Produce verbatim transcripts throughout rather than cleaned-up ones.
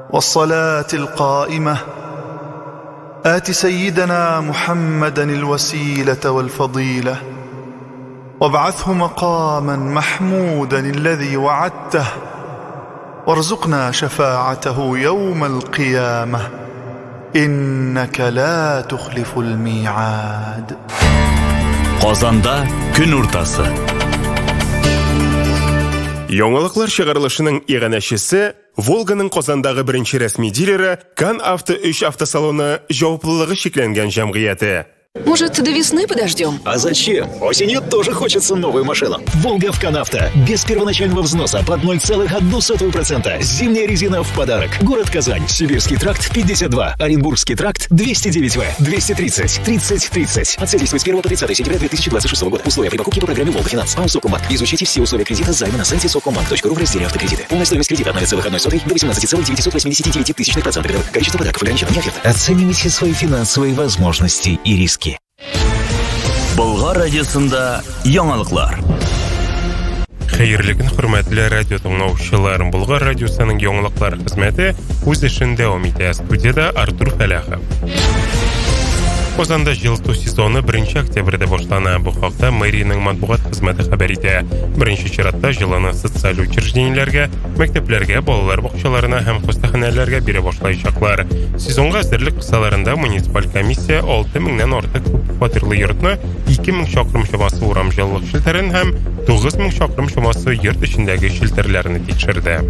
والصلاة القائمة آت سيدنا محمدا الوسيلة والفضيلة وابعثه مقاما محمودا الذي وعدته وارزقنا شفاعته يوم القيامة إنك لا تخلف الميعاد. Qozonda kun o'rtasi. Яңалыклар чыгарылышының иганәчесе Волганың Qozonдағы беренче рәсми дилеры Кан Авто өч автосалоны җаваплылыгы шикләнгән җәмгыяте. Может, до весны подождем? А зачем? Осенью тоже хочется новую машину. Волга в Канавто. Без первоначального взноса под ноль целых одна сотая процента. Зимняя резина в подарок. Город Казань. Сибирский тракт пятьдесят два. Оренбургский тракт двести девять вэ. двести тридцать. тридцать тридцать. Отсрочка действует с первого по тридцатое сентября две тысячи двадцать шестого года. Условия при покупке по программе Волга Финанс. АО Совкомбанк. Изучите все условия кредита займа на сайте совкомбанк точка ру в разделе автокредиты. Полная стоимость кредита от ноль целых одна сотая до восемнадцати целых девятисот восьмидесяти девяти тысячных процента годовых. Количество подарков ограничено, не оферта. Оценивайте свои финансовые возможности и риски. Болгар радиосында яңалыклар. Хәерле көн, хөрмәтле радио тыңлаучылар. Болгар радиосының яңалыклар хезмәте үз эшен дәвам итә. Студияда Артур Фәләхов. Qozonda жылыту сезоны беренче октябрьдә башлана. Бу хакта мэриянең матбугат хезмәте хәбәр итә. Беренче чиратта җылыны социаль учреждениеләргә, мәктәпләргә, балалар бакчаларына һәм хастаханәләргә бирә башлаячаклар. Сезонга әзерлек кысаларында муниципаль комиссия алты меңнән артык фатирлы йортны, ике мең чакрым чамасы урам җылылык челтәрен һәм тугыз мең чакрым чамасы йорт эчендәге челтәрләрне тикшерде.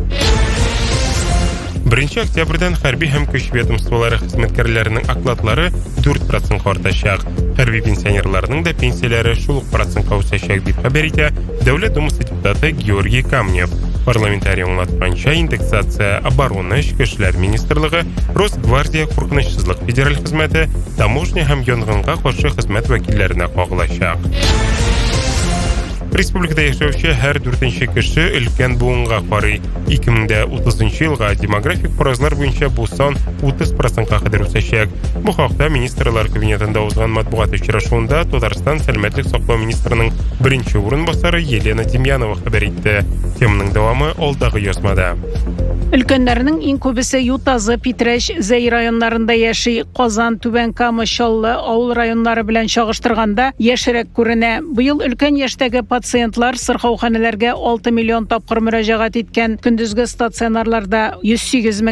Беренче октябрьдән хәрби һәм көч ведомстволары хезмәткәрләренең окладлары дүрт процентка артачак. Хәрби пенсионерларның да пенсияләре шул ук процентка үсәчәк дип хәбәр итә Дәүләт Думасы депутаты Георгий Камнев. Парламентарий аңлатканча, индексация обороны, Эчке эшләр министрлыгы, Росгвардия, куркынычсызлык федераль хезмәте, таможня һәм янгынга каршы хезмәт вәкилләренә кагылачак. Республикада яшәүче һәр дүртенче кеше өлкән буынга карый. ике мең утызынчы елга демографик фаразлар буенча бу сан утыз процентка кадәр үсәчәк. Бу хакта министрлар кабинетында узган матбугат очрашуында Татарстан сәламәтлек саклау министрының беренче урынбасары Елена Демьянова хәбәр итте. Теманың дәвамы алдагы язмада. Өлкәннәрнең иң күбесе Ютазы, Питрәч, Зәй районнарында яши. Казан, Түбән Кама, Чаллы авыл районнары белән чагыштырганда яшәрәк күренә. Быел өлкән яшьтәге пациентлар сырхауханәләргә алты миллион тапкыр мөрәҗәгать иткән. Көндезге стационарларда йөз сигез мең